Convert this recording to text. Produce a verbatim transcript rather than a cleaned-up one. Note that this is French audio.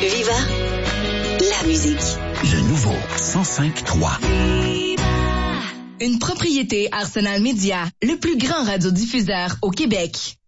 Viva la musique. Le nouveau cent cinq trois. Une propriété Arsenal Média, le plus grand radiodiffuseur au Québec.